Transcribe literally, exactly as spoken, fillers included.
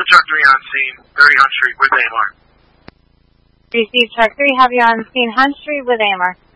Truck three on scene, thirty Hunt Street with A M R. Receive Truck three, have you on scene Hunt Street with A M R.